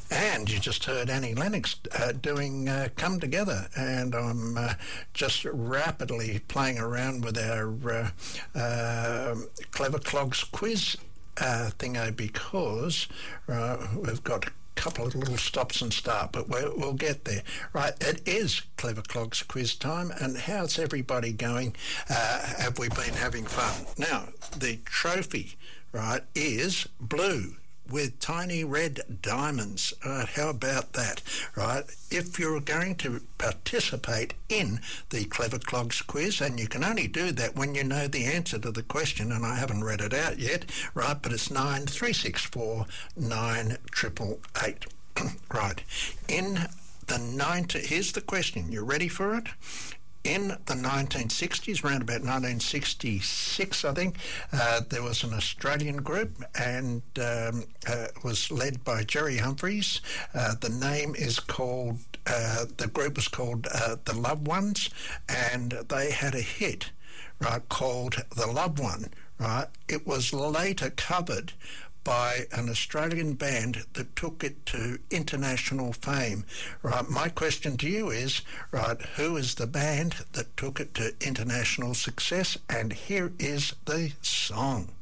And you just heard Annie Lennox doing Come Together, and I'm just rapidly playing around with our Clever Clogs quiz thingo, because we've got a couple of little stops and start, but we'll get there. Right, it is Clever Clogs quiz time, and how's everybody going? Have we been having fun? Now, the trophy, right, is blue with tiny red diamonds. How about that, right? If you're going to participate in the Clever Clogs quiz, and you can only do that when you know the answer to the question, and I haven't read it out yet, right, but it's 9364 9888. Right, here's the question. You ready for it? In the 1960s, around about 1966, I think, there was an Australian group, and it was led by Jerry Humphries. The name is called, the group was called The Loved Ones, and they had a hit, right, called The Loved One, right? It was later covered by an Australian band that took it to international fame. Right, my question to you is, right, who is the band that took it to international success? And here is the song.